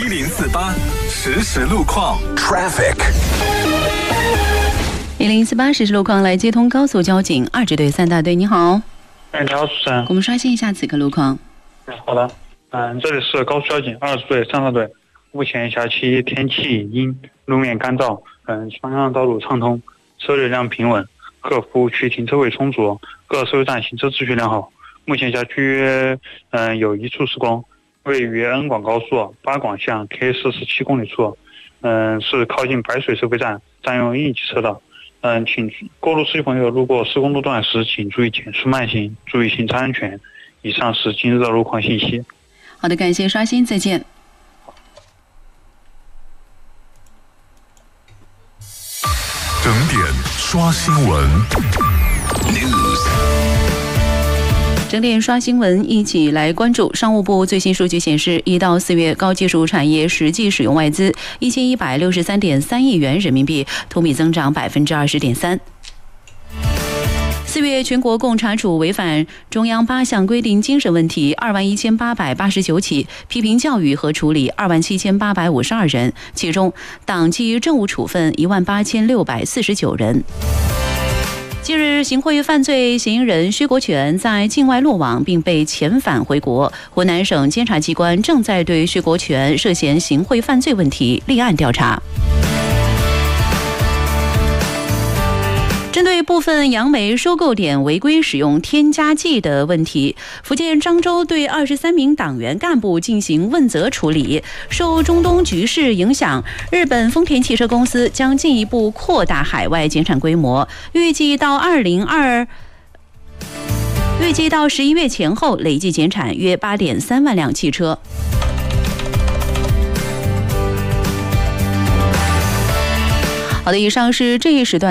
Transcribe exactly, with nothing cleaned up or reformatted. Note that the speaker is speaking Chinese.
零四八实时路况 Traffic。 一零四八实时路况来接通高速交警二支队三大队，你好。 哎，你好，主持人。 我们刷新一下此刻路况。 好的，嗯，这里是高速交警二支队三大队。目前辖区天气阴，路面干燥，嗯，双向道路畅通，车流量平稳，各服务区停车位充足，各收费站行车秩序良好。目前辖区嗯有一处施工，位于恩广高速八广向 K 四十七公里处，嗯，是靠近白水收费站，占用应急车道。嗯，请过路司机朋友路过施工路段时，请注意减速慢行，注意行车安全。以上是今日的路况信息。 好的，感谢刷新，再见。 整点刷新闻 News。 整点刷新闻，一起来关注。商务部最新数据显示，一到四月高技术产业实际使用外资一千一百六十三点三亿元人民币，同比增长百分之二十点三。四月全国共查处违反中央八项规定精神问题二万一千八百八十九起，批评教育和处理二万七千八百五十二人，其中党纪政务处分一万八千六百四十九人。近日，行贿犯罪嫌疑人薛国权在境外落网并被遣返回国，湖南省监察机关正在对薛国权涉嫌行贿犯罪问题立案调查。针对部分杨梅收购点违规使用添加剂的问题，福建漳州对二十三名党员干部进行问责处理。受中东局势影响，日本丰田汽车公司将进一步扩大海外减产规模，预计到二零二，预计到十一月前后累计减产约八点三万辆汽车。好的，以上是这一时段